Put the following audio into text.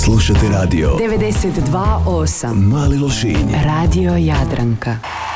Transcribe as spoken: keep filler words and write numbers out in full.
Slušate radio devedeset dva osam Mali Lošinj. Radio Jadranka.